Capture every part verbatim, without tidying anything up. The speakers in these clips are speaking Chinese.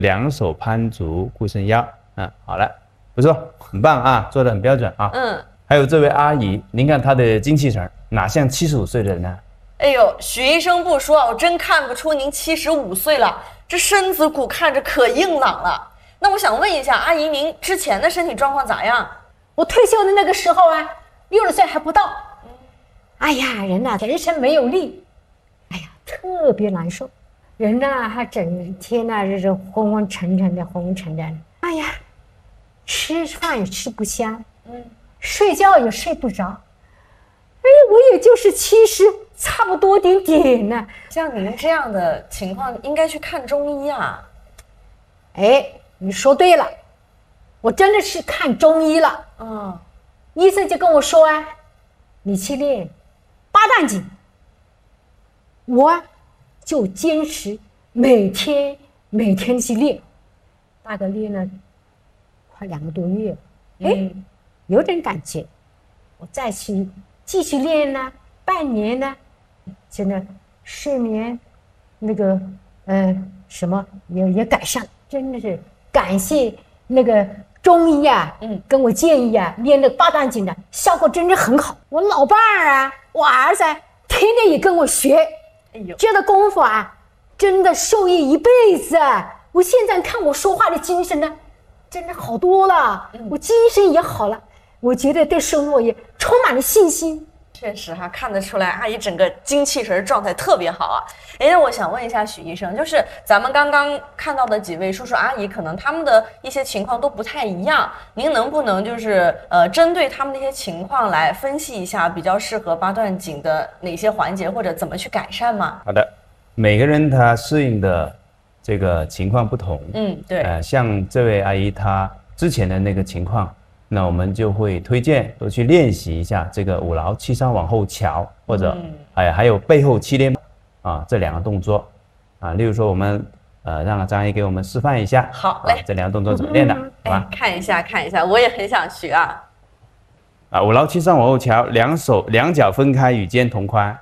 两手攀足，固伸腰。嗯，好了，不错，很棒啊，做得很标准啊。 嗯。 还有这位阿姨，您看她的精气神，哪像七十五岁的人呢？ 哎呦，许医生不说，我真看不出您七十五岁了，这身子骨看着可硬朗了。那我想问一下，阿姨，您之前的身体状况咋样？ 我退休的那个时候啊，六十岁还不到。哎呀，人呐、啊，人生没有力，哎呀，特别难受。人呐、啊，还整天呐、啊，这是昏昏沉沉的，昏昏沉沉的。哎呀，吃饭也吃不香，嗯，睡觉也睡不着。哎，我也就是七十，差不多点点呢。 像你们这样的情况，应该去看中医啊。 哎，你说对了，我真的是看中医了。 嗯， 医生就跟我说啊，你去练八段锦。我就坚持每天每天去练，大概练了快两个多月，哎、嗯，有点感觉。我再去继续练呢，半年呢，真的睡眠那个呃什么也也改善，真的是感谢那个中医啊，嗯，跟我建议啊，练那个八段锦的效果真的很好。我老伴儿啊，我儿子天天也跟我学，哎呦，这个功夫啊，真的受益一辈子啊！我现在看我说话的精神呢，真的好多了，嗯、我精神也好了，我觉得对生活也充满了信心。 确实哈、啊，看得出来阿姨整个精气神状态特别好啊。哎，那我想问一下许医生，就是咱们刚刚看到的几位叔叔阿姨，可能他们的一些情况都不太一样，您能不能就是呃针对他们的一些情况来分析一下，比较适合八段锦的哪些环节，或者怎么去改善吗？ 好的，每个人他适应的这个情况不同， 嗯，对， 呃，像这位阿姨她之前的那个情况。那我们就会推荐多去练习一下这个五劳七伤往后翘，或者、嗯、哎还有背后七连啊这两个动作啊，例如说我们呃让张阿姨给我们示范一下， 好嘞、 啊，这两个动作怎么练的， 嗯、 好吧？ 哎，看一下看一下，我也很想学啊。 啊，五劳七伤往后翘，两手两脚分开与肩同宽，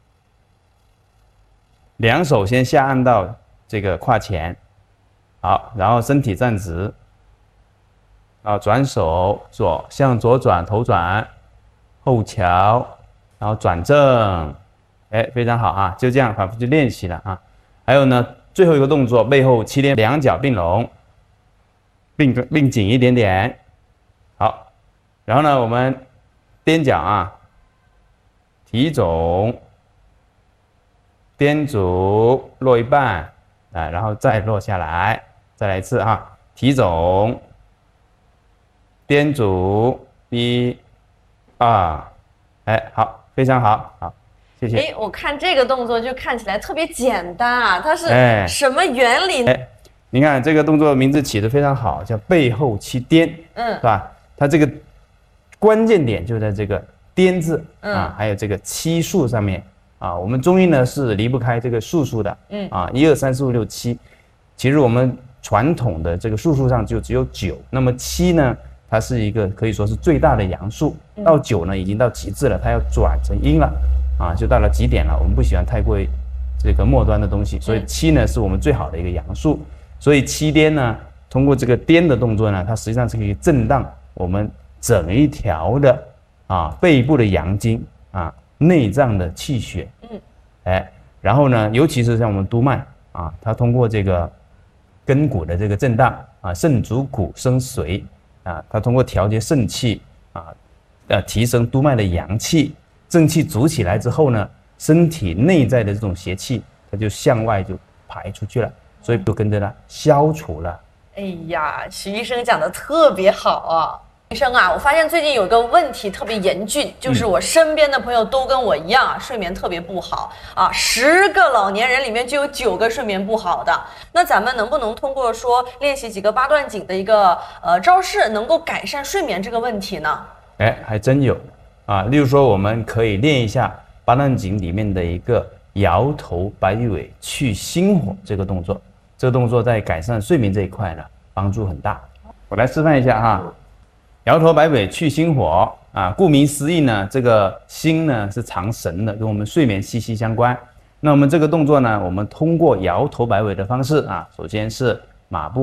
两手先下按到这个胯前，好，然后身体站直。啊，转手左向左转，头转，后翘，然后转正，哎，非常好啊！就这样反复去练习了啊。还有呢，最后一个动作，背后七连，两脚并拢，并并紧一点点。好，然后呢，我们踮脚啊，提踵，踮足落一半，啊，然后再落下来，再来一次啊，提踵。踮足一、二，哎，好，非常好，好，谢谢。 哎，我看这个动作就看起来特别简单啊，它是什么原理呢？ 哎，你看这个动作名字起得非常好，叫背后七颠，嗯，是吧？它这个关键点就在这个颠字、嗯、啊，还有这个七数上面啊。我们中医呢是离不开这个数数的，嗯啊，一二三四五六七。其实我们传统的这个数数上就只有九，那么七呢？它是一个可以说是最大的阳数，到九呢已经到极致了，它要转成阴了，啊，就到了极点了。我们不喜欢太过这个末端的东西，所以七呢是我们最好的一个阳数。所以七颠呢，通过这个颠的动作呢，它实际上是可以震荡我们整一条的啊背部的阳经啊，内脏的气血，嗯，哎，然后呢，尤其是像我们督脉啊，它通过这个根骨的这个震荡啊，肾主骨生髓。啊，它通过调节肾气啊，呃，提升督脉的阳气，正气足起来之后呢，身体内在的这种邪气，它就向外就排出去了，所以就跟着呢消除了。 哎呀，许医生讲的特别好啊！医生啊，我发现最近有个问题特别严峻，就是我身边的朋友都跟我一样啊，睡眠特别不好啊，十个老年人里面就有九个睡眠不好的。那咱们能不能通过说练习几个八段锦的一个呃招式，能够改善睡眠这个问题呢？ 哎，还真有啊。例如说，我们可以练一下八段锦里面的一个摇头摆尾去心火这个动作。这个动作在改善睡眠这一块呢，帮助很大。我来示范一下哈。摇头摆尾去心火啊，顾名思义呢，这个心呢是藏神的，跟我们睡眠息息相关。那我们这个动作呢，我们通过摇头摆尾的方式啊，首先是马步。